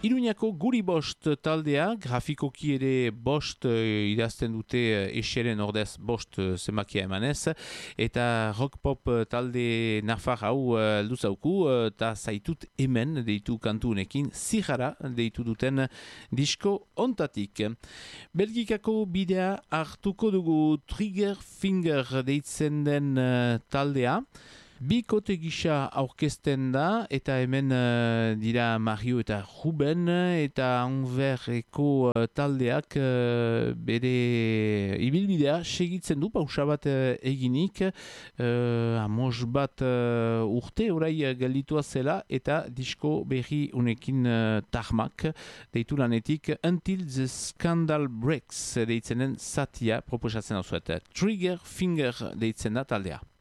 Iruñako Guri Bost taldea, grafikoki ere bost idazten dute eseren ordez bost zenbakia emanez, eta rock pop talde nafar hau luzauku, eta zaitut hemen deitu kantu honekin, zigara deitu duten disko ontatik. Belgikako bidea hartuko dugu Trigger Finger deitzen den taldea, bikote gisa aurkezten da, eta hemen dira Mario eta Ruben, eta Anverreko taldeak bere ibilbidea segitzen du, pausa bat eginik, amos bat urte orai gelditua zela, eta disko berri unekin tarmak, deitu lanetik Until the Scandal Breaks deitzenen zatia proposatzen hau zuet. Trigger Finger deitzen da taldea.